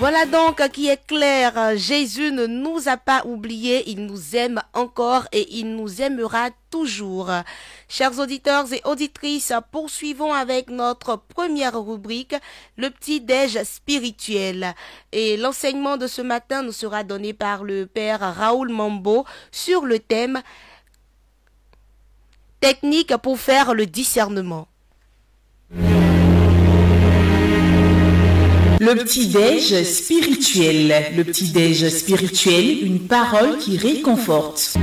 Voilà donc qui est clair, Jésus ne nous a pas oubliés, il nous aime encore et il nous aimera toujours. Chers auditeurs et auditrices, poursuivons avec notre première rubrique, le petit-déj spirituel. Et l'enseignement de ce matin nous sera donné par le Père Raoul Mambo sur le thème « Technique pour faire le discernement ». Le petit-déj spirituel. Le petit-déj spirituel, une parole qui réconforte.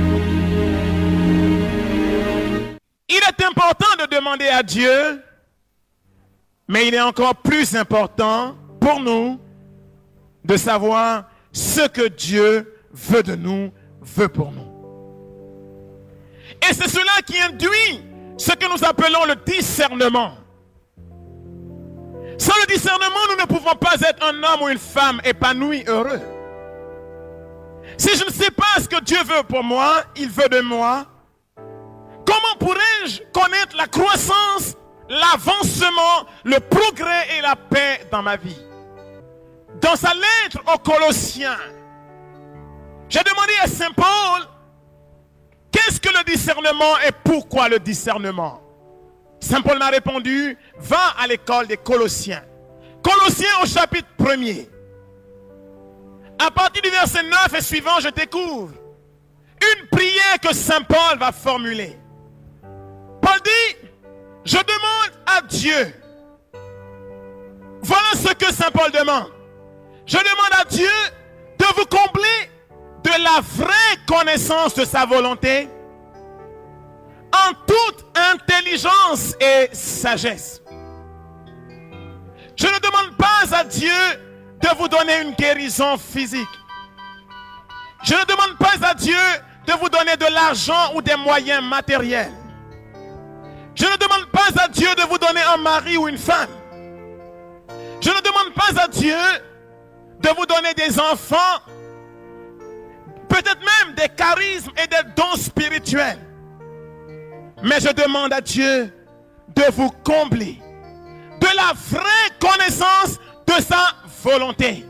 Il est important de demander à Dieu, mais il est encore plus important pour nous de savoir ce que Dieu veut de nous, veut pour nous. Et c'est cela qui induit ce que nous appelons le discernement. Sans le discernement, nous ne pouvons pas être un homme ou une femme épanoui, heureux. Si je ne sais pas ce que Dieu veut pour moi, il veut de moi, comment pourrais-je connaître la croissance, l'avancement, le progrès et la paix dans ma vie? Dans sa lettre aux Colossiens, j'ai demandé à Saint Paul, qu'est-ce que le discernement et pourquoi le discernement? Saint Paul m'a répondu, va à l'école des Colossiens. Colossiens au chapitre 1er. À partir du verset 9 et suivant, je découvre une prière que Saint Paul va formuler. Paul dit, je demande à Dieu. Voilà ce que Saint Paul demande. Je demande à Dieu de vous combler de la vraie connaissance de sa volonté en toute intelligence et sagesse. Je ne demande pas à Dieu de vous donner une guérison physique. Je ne demande pas à Dieu de vous donner de l'argent ou des moyens matériels. Je ne demande pas à Dieu de vous donner un mari ou une femme. Je ne demande pas à Dieu de vous donner des enfants, peut-être même des charismes et des dons spirituels. Mais je demande à Dieu de vous combler de la vraie connaissance de sa volonté.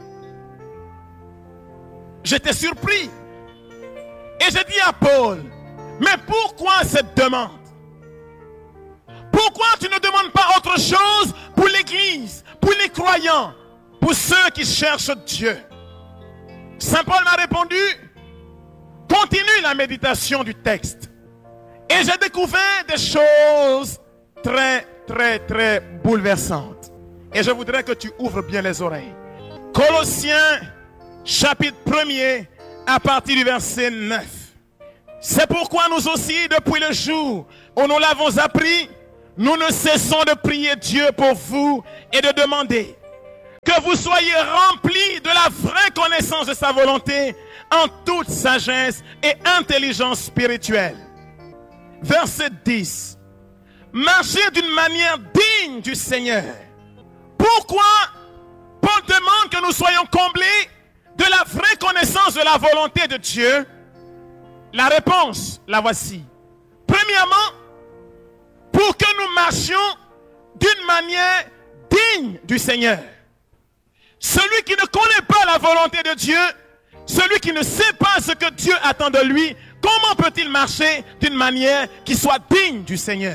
J'étais surpris. Et j'ai dit à Paul, mais pourquoi cette demande? Pourquoi tu ne demandes pas autre chose pour l'Église, pour les croyants, pour ceux qui cherchent Dieu? Saint Paul m'a répondu, continue la méditation du texte. Et j'ai découvert des choses très bouleversantes. Et je voudrais que tu ouvres bien les oreilles. Colossiens, chapitre 1er, à partir du verset 9. C'est pourquoi nous aussi, depuis le jour où nous l'avons appris, nous ne cessons de prier Dieu pour vous et de demander que vous soyez remplis de la vraie connaissance de sa volonté en toute sagesse et intelligence spirituelle. Verset 10. Marchez d'une manière digne du Seigneur. Pourquoi Paul demande que nous soyons comblés de la vraie connaissance de la volonté de Dieu? La réponse, la voici. Premièrement, pour que nous marchions d'une manière digne du Seigneur. Celui qui ne connaît pas la volonté de Dieu, celui qui ne sait pas ce que Dieu attend de lui, comment peut-il marcher d'une manière qui soit digne du Seigneur?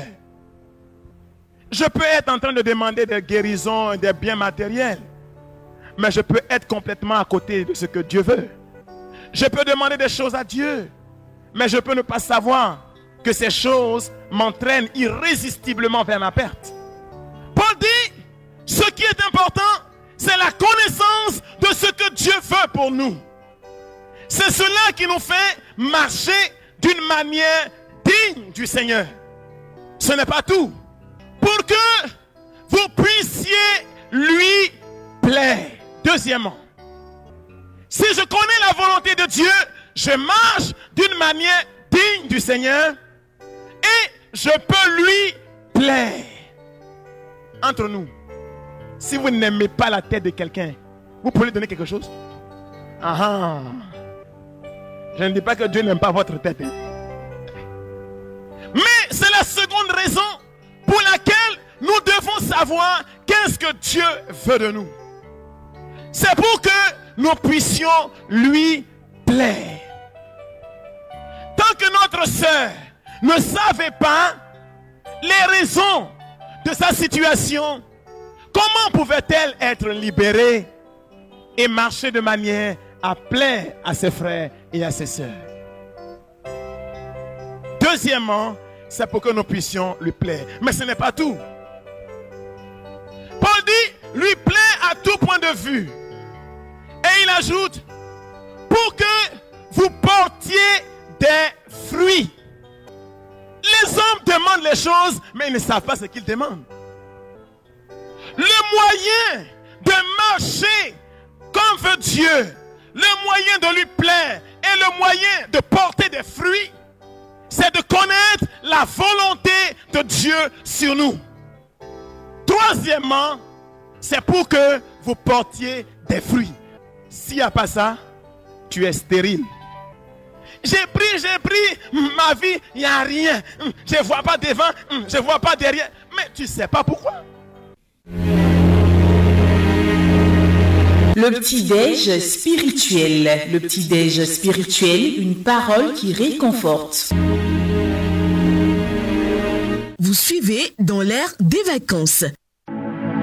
Je peux être en train de demander des guérisons et des biens matériels, mais je peux être complètement à côté de ce que Dieu veut. Je peux demander des choses à Dieu, mais je peux ne pas savoir que ces choses m'entraînent irrésistiblement vers ma perte. Paul dit, ce qui est important, c'est la connaissance de ce que Dieu veut pour nous. C'est cela qui nous fait marcher d'une manière digne du Seigneur. Ce n'est pas tout. Pour que vous puissiez lui plaire. Deuxièmement, si je connais la volonté de Dieu, je marche d'une manière digne du Seigneur et je peux lui plaire. Entre nous, si vous n'aimez pas la tête de quelqu'un, vous pouvez lui donner quelque chose? Ah, je ne dis pas que Dieu n'aime pas votre tête. Mais c'est la seconde raison pour laquelle nous devons savoir qu'est-ce que Dieu veut de nous. C'est pour que nous puissions lui plaire. Tant que notre sœur ne savait pas les raisons de sa situation, comment pouvait-elle être libérée et marcher de manière à plaire à ses frères et à ses sœurs? Deuxièmement, c'est pour que nous puissions lui plaire. Mais ce n'est pas tout. Paul dit, lui plaire à tout point de vue. Et il ajoute, pour que vous portiez des fruits. Les hommes demandent les choses, mais ils ne savent pas ce qu'ils demandent. Le moyen de marcher comme veut Dieu, le moyen de lui plaire et le moyen de porter des fruits, c'est de connaître la volonté de Dieu sur nous. Troisièmement, c'est pour que vous portiez des fruits. S'il n'y a pas ça, tu es stérile. J'ai pris ma vie, il n'y a rien. Je ne vois pas devant, je ne vois pas derrière. Mais tu ne sais pas pourquoi. Le petit-déj spirituel. Le petit-déj spirituel, une parole qui réconforte. Vous suivez dans l'air des vacances.